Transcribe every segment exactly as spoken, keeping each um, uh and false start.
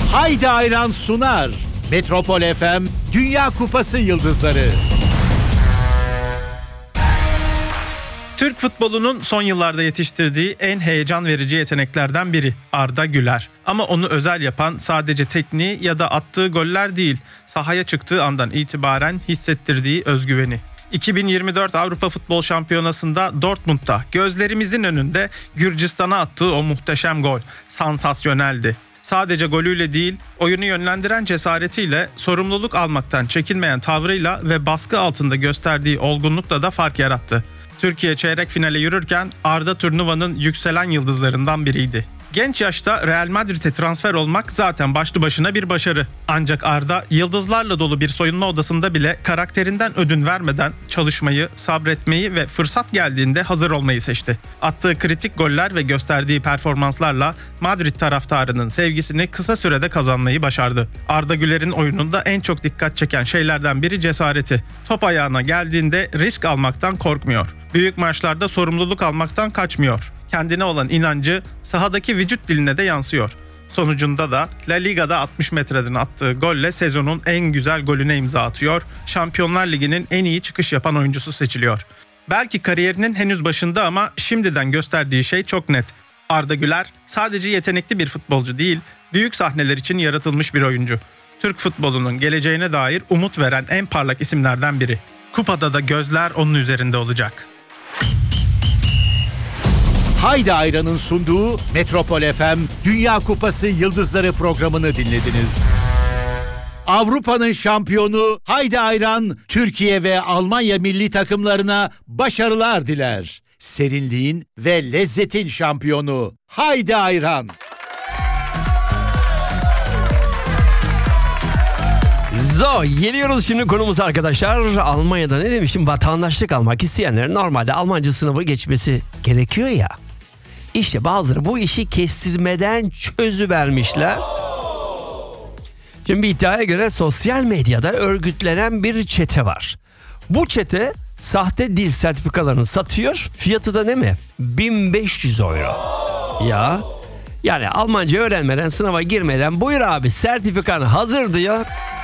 Haydi Ayran sunar. Metropol F M Dünya Kupası Yıldızları. Türk futbolunun son yıllarda yetiştirdiği en heyecan verici yeteneklerden biri Arda Güler. Ama onu özel yapan sadece tekniği ya da attığı goller değil, sahaya çıktığı andan itibaren hissettirdiği özgüveni. iki bin yirmi dört Avrupa Futbol Şampiyonası'nda Dortmund'da gözlerimizin önünde Gürcistan'a attığı o muhteşem gol sansasyoneldi. Sadece golüyle değil, oyunu yönlendiren cesaretiyle, sorumluluk almaktan çekinmeyen tavrıyla ve baskı altında gösterdiği olgunlukla da fark yarattı. Türkiye çeyrek finale yürürken Arda turnuvanın yükselen yıldızlarından biriydi. Genç yaşta Real Madrid'e transfer olmak zaten başlı başına bir başarı. Ancak Arda yıldızlarla dolu bir soyunma odasında bile karakterinden ödün vermeden çalışmayı, sabretmeyi ve fırsat geldiğinde hazır olmayı seçti. Attığı kritik goller ve gösterdiği performanslarla Madrid taraftarının sevgisini kısa sürede kazanmayı başardı. Arda Güler'in oyununda en çok dikkat çeken şeylerden biri cesareti. Top ayağına geldiğinde risk almaktan korkmuyor. Büyük maçlarda sorumluluk almaktan kaçmıyor. Kendine olan inancı sahadaki vücut diline de yansıyor. Sonucunda da La Liga'da altmış metreden attığı golle sezonun en güzel golüne imza atıyor. Şampiyonlar Ligi'nin en iyi çıkış yapan oyuncusu seçiliyor. Belki kariyerinin henüz başında ama şimdiden gösterdiği şey çok net. Arda Güler sadece yetenekli bir futbolcu değil, büyük sahneler için yaratılmış bir oyuncu. Türk futbolunun geleceğine dair umut veren en parlak isimlerden biri. Kupada da gözler onun üzerinde olacak. Haydi Ayran'ın sunduğu Metropol F M Dünya Kupası Yıldızları programını dinlediniz. Avrupa'nın şampiyonu Haydi Ayran, Türkiye ve Almanya milli takımlarına başarılar diler. Serinliğin ve lezzetin şampiyonu Haydi Ayran. So, geliyoruz şimdi konumuz arkadaşlar. Almanya'da ne demişim? Vatandaşlık almak isteyenlerin normalde Almanca sınavı geçmesi gerekiyor ya. İşte bazıları bu işi kestirmeden çözüvermişler. Şimdi bir iddiaya göre sosyal medyada örgütlenen bir çete var. Bu çete sahte dil sertifikalarını satıyor. Fiyatı da ne mi? bin beş yüz euro. Ya yani Almanca öğrenmeden, sınava girmeden buyur abi sertifikan hazır diyor.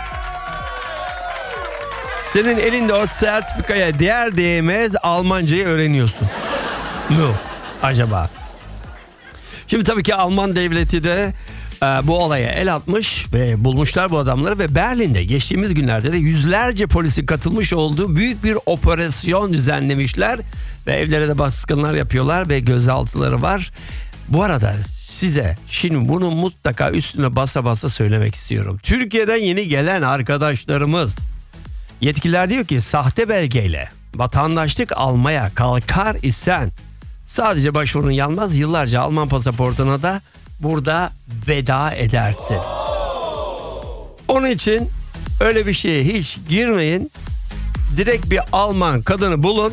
Senin elinde o sertifikaya değer değmez Almancayı öğreniyorsun. Ne acaba? Şimdi tabii ki Alman devleti de e, bu olaya el atmış ve bulmuşlar bu adamları ve Berlin'de geçtiğimiz günlerde de yüzlerce polisin katılmış olduğu büyük bir operasyon düzenlemişler ve evlere de baskınlar yapıyorlar ve gözaltıları var. Bu arada size şimdi bunu mutlaka üstüne basa basa söylemek istiyorum. Türkiye'den yeni gelen arkadaşlarımız, yetkililer diyor ki sahte belgeyle vatandaşlık almaya kalkar isen sadece başvurun yanmaz, yıllarca Alman pasaportuna da burada veda edersin. Onun için öyle bir şeye hiç girmeyin. Direkt bir Alman kadını bulun.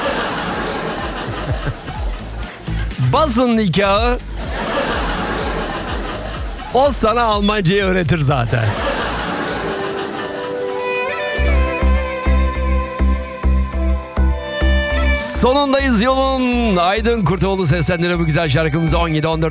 Basın nikahı. O sana Almancayı öğretir zaten. Sonundayız yolun. Aydın Kurtoğlu seslendiriyor bu güzel şarkımızı. on yedi on dört